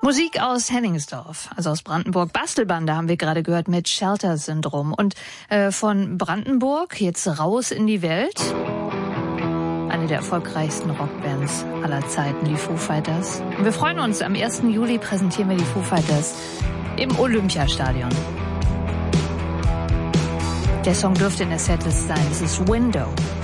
Musik aus Hennigsdorf, also aus Brandenburg. Bastelbande haben wir gerade gehört mit Shelter-Syndrom. Und von Brandenburg jetzt raus in die Welt. Eine der erfolgreichsten Rockbands aller Zeiten, die Foo Fighters. Und wir freuen uns, am 1. Juli präsentieren wir die Foo Fighters im Olympiastadion. Der Song dürfte in der Setlist sein. Es ist Window.